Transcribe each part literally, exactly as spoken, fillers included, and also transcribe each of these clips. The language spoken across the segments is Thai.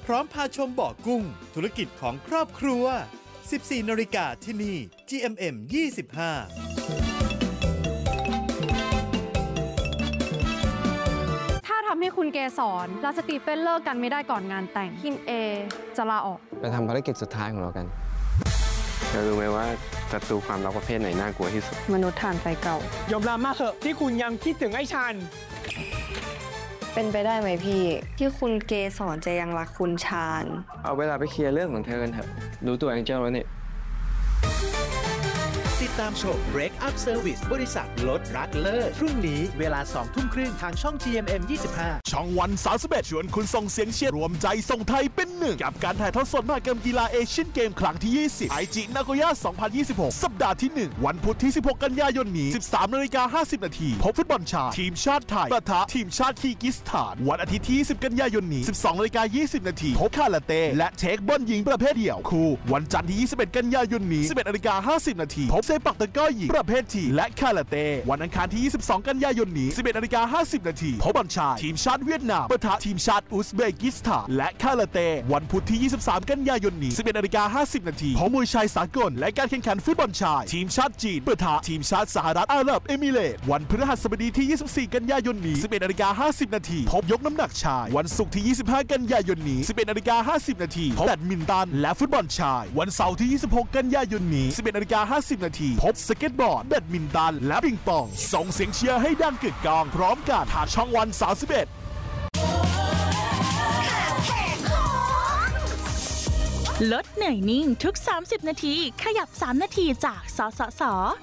พร้อมพาชมบ่อกุ้งธุรกิจของครอบครัว สิบสี่นาฬิกาที่นี่ จี เอ็ม เอ็ม ยี่สิบห้าทำให้คุณเกสรและสตีเฟนเลิกกันไม่ได้ก่อนงานแต่งคินเอจะลาออกไปทำภารกิจสุดท้ายของเรากันเธอรู้ไหมว่าศัตรูความรักประเภทไหนน่ากลัวที่สุดมนุษย์ถ่านไฟเก่ายอมรับมาเถอะที่คุณยังคิดถึงไอ้ชันเป็นไปได้ไหมพี่ที่คุณเกสรจะยังรักคุณชาญเอาเวลาไปเคลียร์เรื่องของเธอกันเถอะรู้ตัวแองเจิลแล้วนี่ติดตามชม Break Up Service บริษัทลดรักเลิศพรุ่งนี้เวลาสองทุ่มครึ่งทางช่อง จี เอ็ม เอ็ม ยี่สิบห้าช่องวันสามสิบเอ็ดชวนคุณส่งเสียงเชียร์รวมใจส่งไทยเป็นหนึ่งกับการถ่ายทอดสดมหกรรมกีฬาเอเชียนเกมครั้งที่ยี่สิบไอจินาโกย่าสองพันยี่สิบหกสัปดาห์ที่หนึ่งวันพุธที่สิบหกกันยายนนี้ สิบสามนาฬิกาห้าสิบนาทีพบฟุตบอลชายทีมชาติไทยปะทะทีมชาติคีร์กิสถานวันอาทิตย์ที่ยี่สิบกันยายนนี้ สิบสองนาฬิกายี่สิบนาทีพบคาราเต้และเทคบอลหญิงประเภทเดี่ยวคู่วันจันทร์ที่ยี่สิบเอ็ดกันยายนนี้ สิบเอ็ดนาฬิกาห้าสิบนาทีพบเซปักตะกร้อหญิงประเภททีและคาราเต้วันอังคารที่ยี่สิบสองกันยายนนี้ สิบเอ็ดนาฬิกาห้าสิบนาทีพบบอลชายทีมชาติเวียดนามปะทะทีมชาติอุซเบกิสถานและคาราเต้วันพุธที่ยี่สิบสามกันยายนนี้ สิบเอ็ดนาฬิกาห้าสิบนาทีพบมวยชายสากลและการแข่งขันฟุตบอลชายทีมชาติจีนปะทะทีมชาติสหรัฐอาหรับเอมิเรตส์วันพฤหัสบดีที่ยี่สิบสี่กันยายนนี้ สิบเอ็ดนาฬิกาห้าสิบนาทีพบยกน้ำหนักชายวันศุกร์ที่ยี่สิบห้ากันยายนนี้ สิบเอ็ดนาฬิกาห้าสิบนาทีพบแบดมินตันและฟุตบอลชายวันเสาร์ที่ยี่สิบหกกันยายนนี้ สิบเอ็ดนาฬิกาห้าสิบนาทีพบสเก็ตบอร์ดแบดมินตันและปิงปองส่งเสียงเชียร์ให้ดังกึกก้องพร้อมกันทางช่องวันสามสิบเอ็ดลดเหนื่อยนิ่งทุกสามสิบนาทีขยับสามนาทีจากสสส.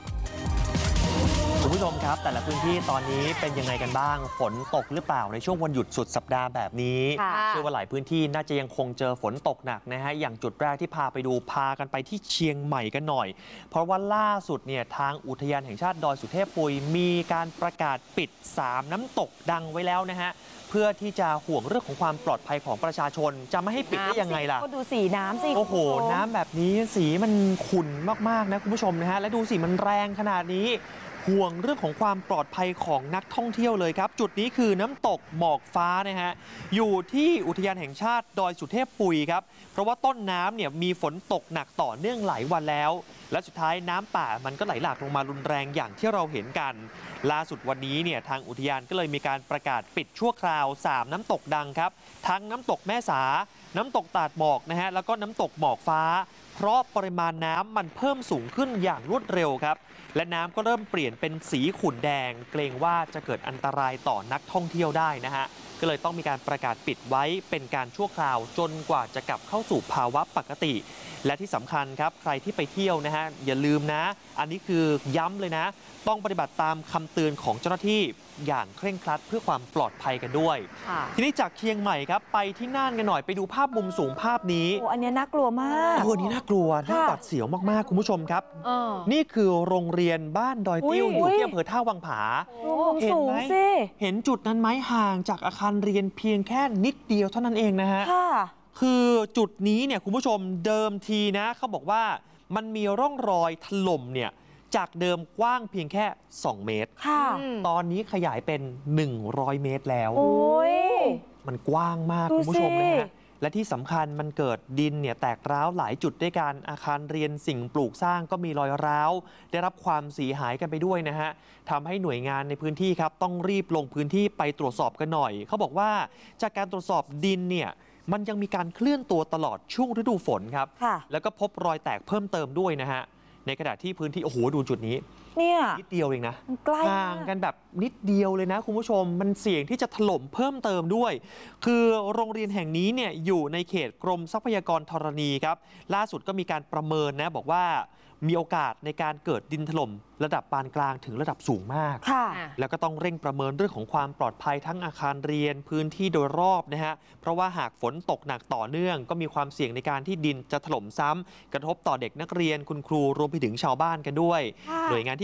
คุณผู้ชมครับแต่ละพื้นที่ตอนนี้เป็นยังไงกันบ้างฝนตกหรือเปล่าในช่วงวันหยุดสุดสัปดาห์แบบนี้เชื่อว่าหลายพื้นที่น่าจะยังคงเจอฝนตกหนักนะฮะอย่างจุดแรกที่พาไปดูพากันไปที่เชียงใหม่กันหน่อยเพราะว่าล่าสุดเนี่ยทางอุทยานแห่งชาติดอยสุเทพปุยมีการประกาศปิดสามน้ำตกดังไว้แล้วนะฮะเพื่อที่จะห่วงเรื่องของความปลอดภัยของประชาชนจะไม่ให้ปิดได้ยังไงล่ะก็ดูสีน้ำสิโอ้โหน้ำแบบนี้สีมันขุ่นมากๆนะคุณผู้ชมนะฮะและดูสิมันแรงขนาดนี้ห่วงเรื่องของความปลอดภัยของนักท่องเที่ยวเลยครับจุดนี้คือน้ำตกหมอกฟ้านะฮะอยู่ที่อุทยานแห่งชาติดอยสุเทพปุยครับเพราะว่าต้นน้ำเนี่ยมีฝนตกหนักต่อเนื่องหลายวันแล้วและสุดท้ายน้ำป่ามันก็ไหลหลากลงมารุนแรงอย่างที่เราเห็นกันล่าสุดวันนี้เนี่ยทางอุทยานก็เลยมีการประกาศปิดชั่วคราวสามน้ำตกดังครับทั้งน้ำตกแม่สาน้ำตกตาดหมอกนะฮะแล้วก็น้ำตกหมอกฟ้าเพราะปริมาณน้ำมันเพิ่มสูงขึ้นอย่างรวดเร็วครับและน้ำก็เริ่มเปลี่ยนเป็นสีขุ่นแดงเกรงว่าจะเกิดอันตรายต่อนักท่องเที่ยวได้นะฮะก็เลยต้องมีการประกาศปิดไว้เป็นการชั่วคราวจนกว่าจะกลับเข้าสู่ภาวะปกติและที่สำคัญครับใครที่ไปเที่ยวนะฮะอย่าลืมนะอันนี้คือย้ำเลยนะต้องปฏิบัติตามคำเตือนของเจ้าหน้าที่อย่างเคร่งครัดเพื่อความปลอดภัยกันด้วยทีนี้จากเชียงใหม่ครับไปที่น่านกันหน่อยไปดูภาพมุมสูงภาพนี้โอ้อันนี้น่ากลัวมากโอ้อันนี้น่ากลัวน่าหวาดเสียวมากๆคุณผู้ชมครับนี่คือโรงเรียนบ้านดอยติ้วอยู่ที่อำเภอท่าวังผาเห็นไหมเห็นจุดนั้นไหมห่างจากอาคารเรียนเพียงแค่นิดเดียวเท่านั้นเองนะฮะคือจุดนี้เนี่ยคุณผู้ชมเดิมทีนะเขาบอกว่ามันมีร่องรอยถล่มเนี่ยจากเดิมกว้างเพียงแค่สองเมตรตอนนี้ขยายเป็นหนึ่งร้อยเมตรแล้วโอ้ยมันกว้างมากคุณผู้ชมนะฮะและที่สำคัญมันเกิดดินเนี่ยแตกร้าวหลายจุดด้วยกันอาคารเรียนสิ่งปลูกสร้างก็มีรอยร้าวได้รับความเสียหายกันไปด้วยนะฮะทำให้หน่วยงานในพื้นที่ครับต้องรีบลงพื้นที่ไปตรวจสอบกันหน่อยเขาบอกว่าจากการตรวจสอบดินเนี่ยมันยังมีการเคลื่อนตัวตลอดช่วงฤดูฝนครับแล้วก็พบรอยแตกเพิ่มเติมด้วยนะฮะในขณะที่พื้นที่โอ้โหดูจุดนี้เนี่ยนิดเดียวเองนะห่างกันแบบนิดเดียวเลยนะคุณผู้ชมมันเสี่ยงที่จะถล่มเพิ่มเติมด้วยคือโรงเรียนแห่งนี้เนี่ยอยู่ในเขตกรมทรัพยากรธรณีครับล่าสุดก็มีการประเมินนะบอกว่ามีโอกาสในการเกิดดินถล่มระดับปานกลางถึงระดับสูงมากแล้วก็ต้องเร่งประเมินเรื่องของความปลอดภัยทั้งอาคารเรียนพื้นที่โดยรอบนะฮะเพราะว่าหากฝนตกหนักต่อเนื่องก็มีความเสี่ยงในการที่ดินจะถล่มซ้ำกระทบต่อเด็กนักเรียนคุณครูรวมไปถึงชาวบ้านกันด้วยหน่วยงานที่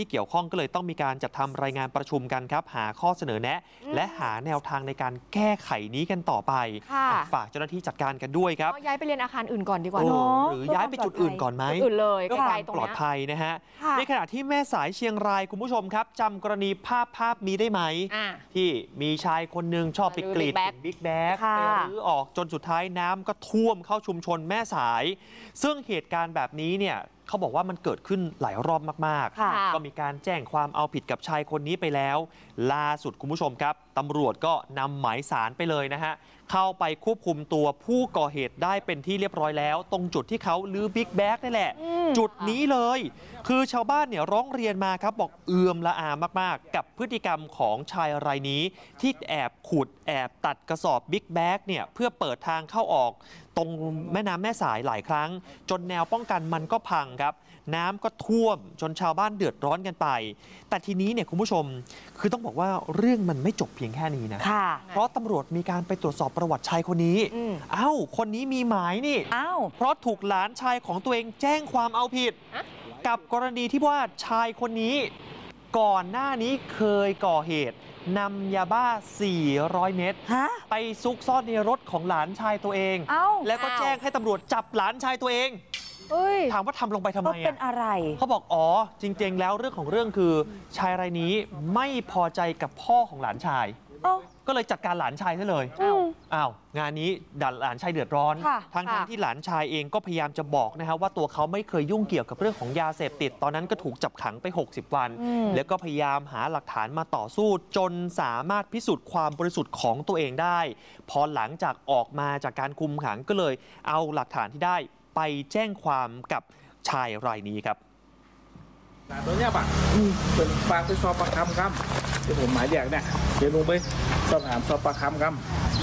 ที่เกี่ยวข้องก็เลยต้องมีการจัดทำรายงานประชุมกันครับหาข้อเสนอแนะ และหาแนวทางในการแก้ไขนี้กันต่อไปฝากเจ้าหน้าที่จัดการกันด้วยครับย้ายไปเรียนอาคารอื่นก่อนดีกว่าเนาะหรือย้ายไปจุดอื่นก่อนไหมอื่นเลยเพื่อความปลอดภัยนะฮะในขณะที่แม่สายเชียงรายคุณผู้ชมครับจำกรณีภาพภาพนี้ได้ไหมที่มีชายคนหนึ่งชอบไปกรีดบิ๊กแบ็กไปรื้อออกจนสุดท้ายน้ำก็ท่วมเข้าชุมชนแม่สายซึ่งเหตุการณ์แบบนี้เนี่ยเขาบอกว่ามันเกิดขึ้นหลายรอบมากๆก็มีการแจ้งความเอาผิดกับชายคนนี้ไปแล้วล่าสุดคุณผู้ชมครับตำรวจก็นำหมายสารไปเลยนะฮะเข้าไปควบคุมตัวผู้ก่อเหตุได้เป็นที่เรียบร้อยแล้วตรงจุดที่เขาลื้อบิ๊กแบ็กนี่แหละจุดนี้เลยคือชาวบ้านเนี่ยร้องเรียนมาครับบอกเอื่อมละอามากๆกับพฤติกรรมของชายรายนี้ที่แอบขุดแอบตัดกระสอบบิ๊กแบ็กเนี่ยเพื่อเปิดทางเข้าออกตรงแม่น้ำแม่สายหลายครั้งจนแนวป้องกันมันก็พังครับน้ำก็ท่วมจนชาวบ้านเดือดร้อนกันไปแต่ทีนี้เนี่ยคุณผู้ชมคือต้องบอกว่าเรื่องมันไม่จบเพียงแค่นี้นะเพราะตำรวจมีการไปตรวจสอบประวัติชายคนนี้เอ้าคนนี้มีหมายนี่เอ้าเพราะถูกหลานชายของตัวเองแจ้งความเอาผิดกับกรณีที่ว่าชายคนนี้ก่อนหน้านี้เคยก่อเหตุนำยาบ้าสี่ร้อยเม็ดไปซุกซ่อนในรถของหลานชายตัวเองแล้วก็แจ้งให้ตำรวจจับหลานชายตัวเองถามว่าทำลงไปทำไมเป็นอะไรเขาบอกอ๋อจริงๆแล้วเรื่องของเรื่องคือชายรายนี้ไม่พอใจกับพ่อของหลานชายก็เลยจัดการหลานชายซะเลยอ้าวงานนี้ดันหลานชายเดือดร้อนทั้งทั้งที่หลานชายเองก็พยายามจะบอกนะครับว่าตัวเขาไม่เคยยุ่งเกี่ยวกับเรื่องของยาเสพติดตอนนั้นก็ถูกจับขังไปหกสิบวันแล้วก็พยายามหาหลักฐานมาต่อสู้จนสามารถพิสูจน์ความบริสุทธิ์ของตัวเองได้พอหลังจากออกมาจากการคุมขังก็เลยเอาหลักฐานที่ได้ไปแจ้งความกับชายรายนี้ครับตัวเนี้ยป่ะเป็นฝากไปสอบปากคำครับเดี๋ยวผมหมายเรียกเนี่ยเดี๋ยวลงไปสอบถามสอบปากคำครับ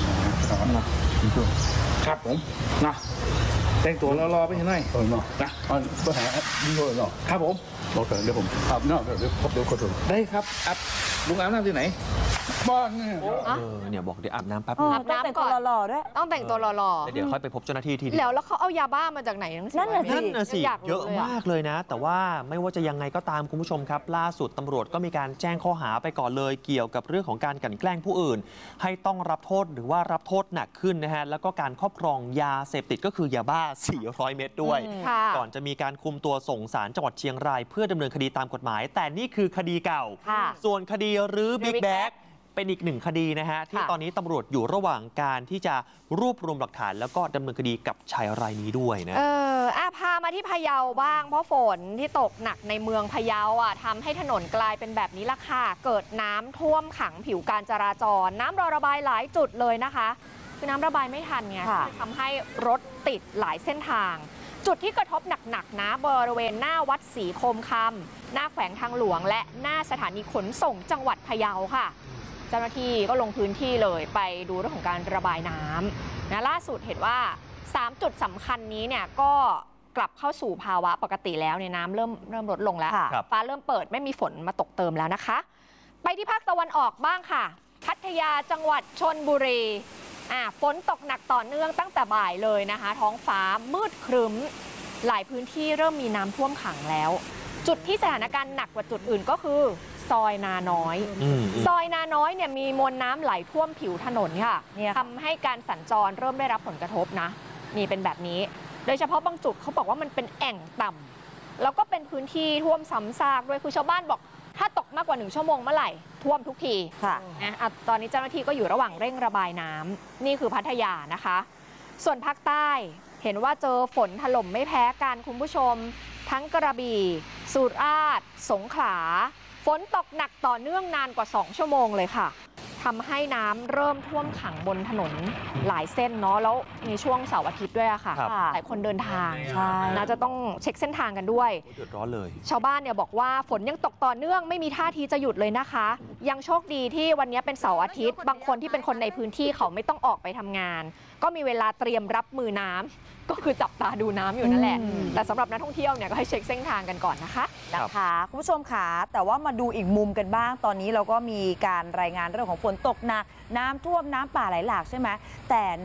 ครับผมนะแต่งตัวรอๆไปให้หน่อยนะไปหาดีกว่าเนาะครับผมโอเคเดี๋ยวผมอาบน้ำเดี๋ยวเดี๋ยวคนอื่นได้ครับอาบลุงอาบน้ำที่ไหนบ้านเนี่ยเออเนี่ยบอกเดี๋ยวอาบน้ำแป๊บนึงอาบน้ำก่อนหล่อๆด้วยต้องแต่งตัวหล่อๆเดี๋ยวค่อยไปพบเจ้าหน้าที่ทีเดียวแล้วแล้วเขาเอายาบ้ามาจากไหนนั่นน่ะสิเยอะมากเลยนะแต่ว่าไม่ว่าจะยังไงก็ตามคุณผู้ชมครับล่าสุดตำรวจก็มีการแจ้งข้อหาไปก่อนเลยเกี่ยวกับเรื่องของการกลั่นแกล้งผู้อื่นให้ต้องรับโทษหรือว่ารับโทษหนักขึ้นนะฮะแล้วก็การครอบครองยาเสพติดก็คือยาบ้าสี่ร้อยเม็ดด้วยก่อนจะมีการคุมตัวส่งศาลจังหวัดเชียงรายเพื่อดำเนินคดีตามกฎหมายแต่นี่คือคดีเก่าส่วนคดีรื้อบิ๊กแบ็กเป็นอีกหนึ่งคดีนะฮะที่ตอนนี้ตำรวจอยู่ระหว่างการที่จะรวบรวมหลักฐานแล้วก็ดำเนินคดีกับชายรายนี้ด้วยนะเอออ่ะพามาที่พะเยาบ้างเพราะฝนที่ตกหนักในเมืองพะเยาอ่ะทำให้ถนนกลายเป็นแบบนี้ละค่ะเกิดน้ำท่วมขังผิวการจราจรน้ำรอระบายหลายจุดเลยนะคะคือน้ำระบายไม่ทันไงทำให้รถติดหลายเส้นทางจุดที่กระทบหนักๆนะบริเวณหน้าวัดศรีคมคำหน้าแขวงทางหลวงและหน้าสถานีขนส่งจังหวัดพะเยาค่ะเจ้าหน้าที่ก็ลงพื้นที่เลยไปดูเรื่องของการระบายน้ำนะล่าสุดเห็นว่าสามจุดสำคัญนี้เนี่ยก็กลับเข้าสู่ภาวะปกติแล้วเนี่ยน้ำเริ่มเริ่มลดลงแล้วฟ้าเริ่มเปิดไม่มีฝนมาตกเติมแล้วนะคะไปที่ภาคตะวันออกบ้างค่ะพัทยาจังหวัดชลบุรีอ่าฝนตกหนักต่อเนื่องตั้งแต่บ่ายเลยนะคะท้องฟ้ามืดครึ้มหลายพื้นที่เริ่มมีน้ำท่วมขังแล้วจุดที่สถานการณ์หนักกว่าจุดอื่นก็คือซอยนาน้อยซอยนาน้อยเนี่ยมีมวลน้ำไหลท่วมผิวถนนค่ะทำให้การสัญจรเริ่มได้รับผลกระทบนะนี่เป็นแบบนี้โดยเฉพาะบางจุดเขาบอกว่ามันเป็นแอ่งต่ำแล้วก็เป็นพื้นที่ท่วมซ้ำซากด้วยคือชาวบ้านบอกถ้าตกมากกว่าหนึ่งชั่วโมงเมื่อไหร่ท่วมทุกทีค่ะนะตอนนี้เจ้าหน้าที่ก็อยู่ระหว่างเร่งระบายน้ำนี่คือพัทยานะคะส่วนภาคใต้เห็นว่าเจอฝนถล่มไม่แพ้กันคุณผู้ชมทั้งกระบี่สุราษฎร์สงขลาฝนตกหนักต่อเนื่องนานกว่าสองชั่วโมงเลยค่ะทำให้น้ำเริ่มท่วมขังบนถนนหลายเส้นเนาะแล้วในช่วงเสาร์อาทิตย์ด้วยอะค่ะหลายคนเดินทางน่าจะต้องเช็คเส้นทางกันด้วยเดือดร้อนเลยชาวบ้านเนี่ยบอกว่าฝนยังตกต่อเนื่องไม่มีท่าทีจะหยุดเลยนะคะยังโชคดีที่วันนี้เป็นเสาร์อาทิตย์บางคนที่เป็นคนในพื้นที่เขาไม่ต้องออกไปทำงานก็มีเวลาเตรียมรับมือน้ำก็คือจับตาดูน้ำอยู่นั่นแหละแต่สำหรับนักท่องเที่ยวเนี่ยก็ให้เช็คเส้นทางกันก่อนนะคะนะคะคุณผู้ชมค่ะแต่ว่ามาดูอีกมุมกันบ้างตอนนี้เราก็มีการรายงานเรื่องของฝนตกหนักน้ำท่วมน้ำป่าไหลหลากใช่ไหมแต่นัก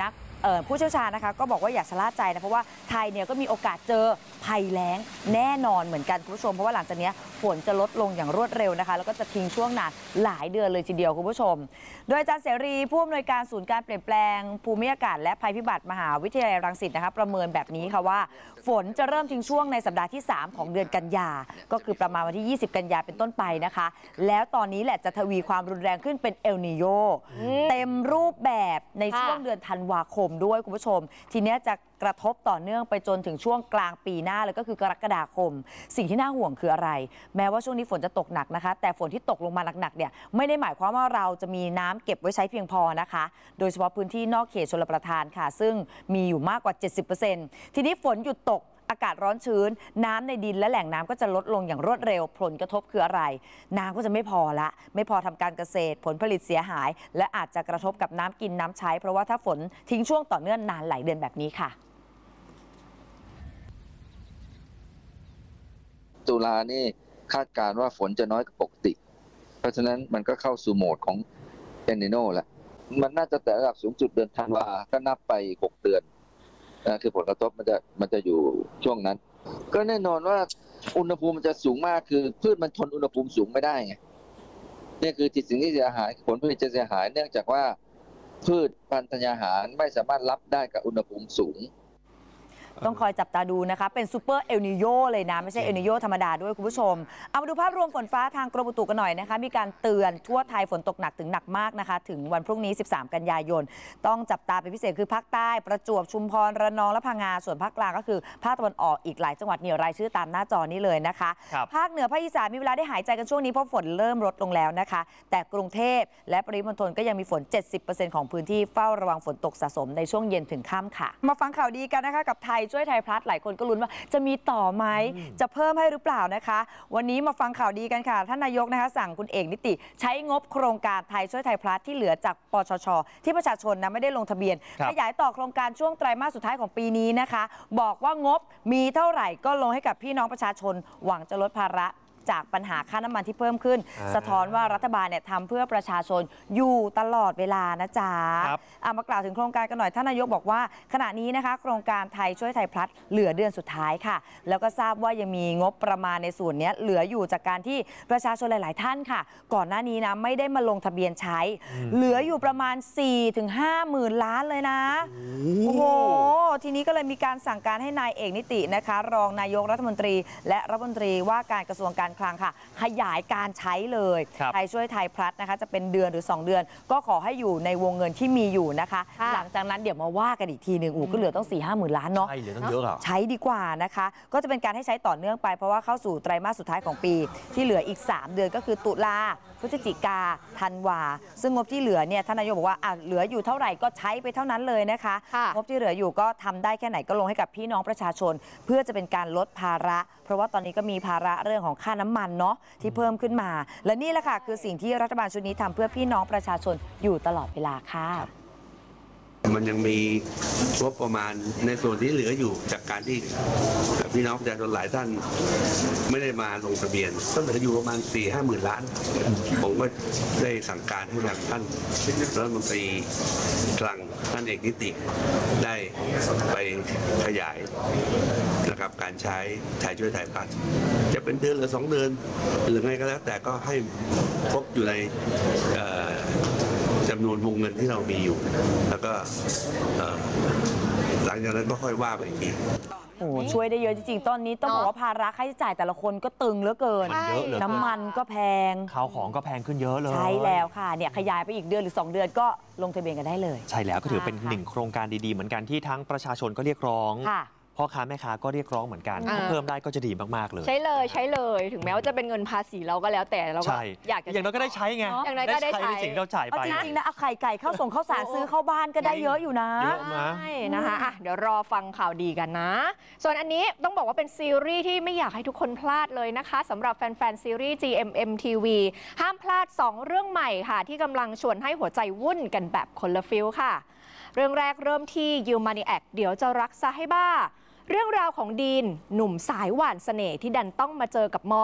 ผู้เชี่ยวชาญนะคะก็บอกว่าอย่าชะล่าใจนะเพราะว่าไทยเนี่ยก็มีโอกาสเจอภัยแล้งแน่นอนเหมือนกันคุณผู้ชมเพราะว่าหลังจากนี้ฝนจะลดลงอย่างรวดเร็วนะคะแล้วก็จะทิ้งช่วงนานหลายเดือนเลยทีเดียวคุณผู้ชมโดยอาจารย์เสรีผู้อำนวยการศูนย์การเปลี่ยนแปลงภูมิอากาศและภัยพิบัติมหาวิทยาลัยรังสิตนะคะประเมินแบบนี้ค่ะว่าฝนจะเริ่มทิ้งช่วงในสัปดาห์ที่สามของเดือนกันยาก็คือประมาณวันที่ยี่สิบกันยาเป็นต้นไปนะคะแล้วตอนนี้แหละจะทวีความรุนแรงขึ้นเป็นเอลนีโญเต็มรูปแบบในช่วงเดือนธันวาคมด้วยคุณผู้ชมทีนี้จะกระทบต่อเนื่องไปจนถึงช่วงกลางปีหน้าเลยก็คือกรกฎาคมสิ่งที่น่าห่วงคืออะไรแม้ว่าช่วงนี้ฝนจะตกหนักนะคะแต่ฝนที่ตกลงมาหนักๆเนี่ยไม่ได้หมายความว่าเราจะมีน้ำเก็บไว้ใช้เพียงพอนะคะโดยเฉพาะพื้นที่นอกเขตชลประทานค่ะซึ่งมีอยู่มากกว่า เจ็ดสิบเปอร์เซ็นต์ ทีนี้ฝนหยุดตกอากาศร้อนชื้นน้ำในดินและแหล่งน้ำก็จะลดลงอย่างรวดเร็วผลกระทบคืออะไรน้ำก็จะไม่พอละไม่พอทำการเกษตรผลผลิตเสียหายและอาจจะกระทบกับน้ำกินน้ำใช้เพราะว่าถ้าฝนทิ้งช่วงต่อเนื่องนานหลายเดือนแบบนี้ค่ะตุลานี่คาดการณ์ว่าฝนจะน้อยกว่าปกติเพราะฉะนั้นมันก็เข้าสู่โหมดของเอลนีโญแล้วมันน่าจะแต่ระดับสูงสุดเดือนธันวาก็นับไปหกเดือนนะคือผลกระทบมันจะมันจะอยู่ช่วงนั้นก็แน่นอนว่าอุณหภูมิมันจะสูงมากคือพืชมันทนอุณหภูมิสูงไม่ได้ไงนี่คือจิตสิ่งที่เสียหายผลผลิตจะเสียหายเนื่องจากว่าพืชพันธุ์ธัญญาหารไม่สามารถรับได้กับอุณหภูมิสูงต้องคอยจับตาดูนะคะเป็นซูเปอร์เอลนีโญเลยนะไม่ใช่เอลนีโญธรรมดาด้วยคุณผู้ชมเอามาดูภาพรวมฝนฟ้าทางกรมอุตุกันหน่อยนะคะมีการเตือนทั่วไทยฝนตกหนักถึงหนักมากนะคะถึงวันพรุ่งนี้สิบสามกันยายนต้องจับตาเป็นพิเศษคือภาคใต้ประจวบชุมพรระนองและพังงาส่วนภาคกลางก็คือภาคตะวันออกอีกหลายจังหวัดเนี่ยรายชื่อตามหน้าจอนี้เลยนะคะภาคเหนือภาคอีสานมีเวลาได้หายใจกันช่วงนี้เพราะฝนเริ่มลดลงแล้วนะคะแต่กรุงเทพและปริมณฑลก็ยังมีฝน เจ็ดสิบเปอร์เซ็นต์ ของพื้นที่เฝ้าระวังฝนตกสะสมในช่วงเย็นถึงค่ำค่ะมาฟังข่าวดีกันนะคะกับไทยช่วยไทยพลัสหลายคนก็ลุ้นว่าจะมีต่อไหมจะเพิ่มให้หรือเปล่านะคะวันนี้มาฟังข่าวดีกันค่ะท่านนายกนะคะสั่งคุณเอกนิติใช้งบโครงการไทยช่วยไทยพลัสที่เหลือจากปชช.ที่ประชาชนนะไม่ได้ลงทะเบียนขยายต่อโครงการช่วงไตรมาสสุดท้ายของปีนี้นะคะบอกว่างบมีเท่าไหร่ก็ลงให้กับพี่น้องประชาชนหวังจะลดภาระจากปัญหาค่าน้ำมันที่เพิ่มขึ้นสะท้อนว่ารัฐบาลเนี่ยทำเพื่อประชาชนอยู่ตลอดเวลานะจ๊ะมากล่าวถึงโครงการกันหน่อยท่านนายกบอกว่าขณะนี้นะคะโครงการไทยช่วยไทยพลัสเหลือเดือนสุดท้ายค่ะแล้วก็ทราบว่ายังมีงบประมาณในส่วนนี้เหลืออยู่จากการที่ประชาชนหลายๆท่านค่ะก่อนหน้านี้นะไม่ได้มาลงทะเบียนใช้เหลืออยู่ประมาณ สี่ถึงห้า หมื่นล้านเลยนะโอ้โหทีนี้ก็เลยมีการสั่งการให้นายเอกนิตินะคะรองนายกรัฐมนตรีและรัฐมนตรีว่าการกระทรวงการคลังค่ะขยายการใช้เลยไทยช่วยไทยพลัสนะคะจะเป็นเดือนหรือสองเดือนก็ขอให้อยู่ในวงเงินที่มีอยู่นะคะหลังจากนั้นเดี๋ยวมาว่ากันอีกทีหนึ่งอู๋ก็เหลือต้อง สี่ห้า หมื่นล้านเนาะใช่เหลือต้องเยอะหรอใช้ดีกว่านะคะก็จะเป็นการให้ใช้ต่อเนื่องไปเพราะว่าเข้าสู่ไตรมาสสุดท้ายของปีที่เหลืออีกสามเดือนก็คือตุลาพฤศจิกาธันวาซึ่งงบที่เหลือเนี่ยท่านนายกบอกว่าอ่ะเหลืออยู่เท่าไหร่ก็ใช้ไปเท่านั้นเลยนะคะงบที่เหลืออยู่ก็ทำได้แค่ไหนก็ลงให้กับพี่น้องประชาชนเพื่อจะเป็นการลดภาระเพราะว่าตอนนี้ก็มีภาระเรื่องของค่าน้ำมันเนาะที่เพิ่มขึ้นมาและนี่แหละค่ะคือสิ่งที่รัฐบาลชุดนี้ทำเพื่อพี่น้องประชาชนอยู่ตลอดเวลาค่ะมันยังมีงบประมาณในส่วนที่เหลืออยู่จากการที่พี่น้องประชาชนหลายท่านไม่ได้มาลงทะเบียนก็เหลืออยู่ประมาณ สี่ห้า หมื่นล้านผมก็ได้สั่งการให้ทางท่านรัฐมนตรีคลังท่านเอกนิติได้ไปขยายนะครับการใช้ไทยช่วยไทยพลัสจะเป็นเดือนหรือสองเดือนหรือไงก็แล้วแต่ก็ให้ครบอยู่ในจำนวนวงเงินที่เรามีอยู่แล้วก็หลังจากนั้นก็ค่อยว่าไปอีกทีโอ้ช่วยได้เยอะจริงๆตอนนี้ต้องบอกว่าภาระค่าใช้จ่ายแต่ละคนก็ตึงเหลือเกินน้ำมันก็แพงข้าวของก็แพงขึ้นเยอะเลยใช่แล้วค่ะเนี่ยขยายไปอีกเดือนหรือสองเดือนก็ลงทะเบียนกันได้เลยใช่แล้วก็ถือเป็นหนึ่งโครงการดีๆเหมือนกันที่ทั้งประชาชนก็เรียกร้องพ่อค้าแม่ค้าก็เรียกร้องเหมือนกันเพิ่มได้ก็จะดีมากๆเลยใช่เลยใช่เลยถึงแม้ว่าจะเป็นเงินภาษีเราก็แล้วแต่เราก็อยากจะอย่างน้อยก็ได้ใช้ไงอย่างน้อยก็ได้ใช้สิ่งเราจ่ายไปจริงๆนะเอาไข่ไก่เข้าส่งเข้าสารซื้อเข้าบ้านก็ได้เยอะอยู่นะเยอะนะใช่นะคะอ่ะเดี๋ยวรอฟังข่าวดีกันนะส่วนอันนี้ต้องบอกว่าเป็นซีรีส์ที่ไม่อยากให้ทุกคนพลาดเลยนะคะสำหรับแฟนๆซีรีส์ จี เอ็ม เอ็ม ที วี ห้ามพลาดสองเรื่องใหม่ค่ะที่กำลังชวนให้หัวใจวุ่นกันแบบคนละฟิลค่ะเรื่องแรกเริ่มที่ยูมานีแอคเดี๋ยวจะรักซะให้บ้าเรื่องราวของดีนหนุ่มสายหวานเสน่ห์ที่ดันต้องมาเจอกับมอส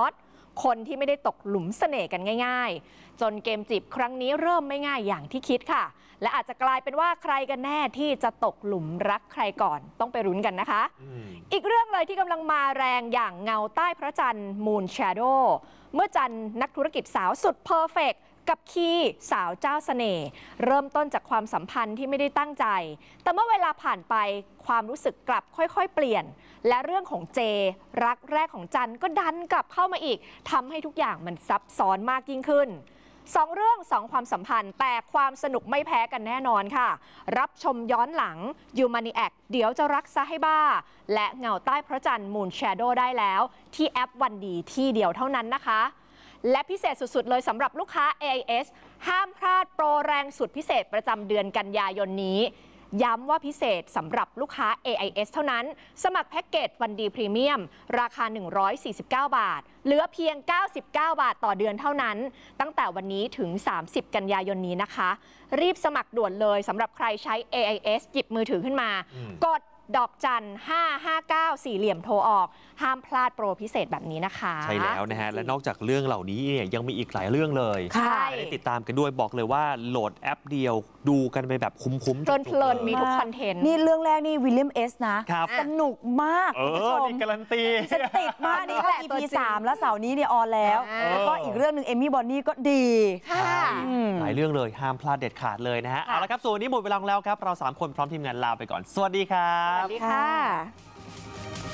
คนที่ไม่ได้ตกหลุมเสน่ห์กันง่ายๆจนเกมจีบครั้งนี้เริ่มไม่ง่ายอย่างที่คิดค่ะและอาจจะกลายเป็นว่าใครกันแน่ที่จะตกหลุมรักใครก่อนต้องไปรุ้นกันนะคะ อ, อีกเรื่องเลยที่กำลังมาแรงอย่างเงาใต้พระจันทร์ Moon Shadow เมื่อจันนักธุรกิจสาวสุดเพอร์เฟกต์กับคีสาวเจ้าเสน่ห์เริ่มต้นจากความสัมพันธ์ที่ไม่ได้ตั้งใจแต่เมื่อเวลาผ่านไปความรู้สึกกลับค่อยๆเปลี่ยนและเรื่องของเจรักแรกของจันก็ดันกลับเข้ามาอีกทำให้ทุกอย่างมันซับซ้อนมากยิ่งขึ้นสองเรื่องสองความสัมพันธ์แต่ความสนุกไม่แพ้กันแน่นอนค่ะรับชมย้อนหลัง Humaniac เดี๋ยวจะรักซะให้บ้าและเงาใต้พระจันทร์ Moon Shadow ได้แล้วที่แอปวันดีที่เดียวเท่านั้นนะคะและพิเศษสุดๆเลยสำหรับลูกค้า เอ ไอ เอส ห้ามพลาดโปรแรงสุดพิเศษประจำเดือนกันยายนนี้ย้ำว่าพิเศษสำหรับลูกค้า เอ ไอ เอส เท่านั้นสมัครแพ็กเกจวันดีพรีเมียมราคาหนึ่งร้อยสี่สิบเก้าบาทเหลือเพียงเก้าสิบเก้าบาทต่อเดือนเท่านั้นตั้งแต่วันนี้ถึงสามสิบกันยายนนี้นะคะรีบสมัครด่วนเลยสำหรับใครใช้ เอ ไอ เอส หยิบมือถือขึ้นมากดดอกจันห้าห้าเก้าสี่เหลี่ยมโทรออกห้ามพลาดโปรพิเศษแบบนี้นะคะใช่แล้วนะฮะและนอกจากเรื่องเหล่านี้เนี่ยยังมีอีกหลายเรื่องเลยให้ติดตามกันด้วยบอกเลยว่าโหลดแอปเดียวดูกันไปแบบคุ้มๆเพลินๆมีทุกคอนเทนต์นี่เรื่องแรกนี่วิลเลียมเอสนะสนุกมากคุณผู้ชมการันตีฉันติดมากนี่แหละ อี พี สามแล้วเสาร์นี้เนี่ยออนแล้วแล้วก็อีกเรื่องหนึ่งเอมมี่บอนนี่ก็ดีหลายเรื่องเลยห้ามพลาดเด็ดขาดเลยนะฮะเอาละครับส่วนนี้หมดเวลาแล้วครับเราสามคนพร้อมทีมงานลาไปก่อนสวัสดีครับสวัสดีค่ะ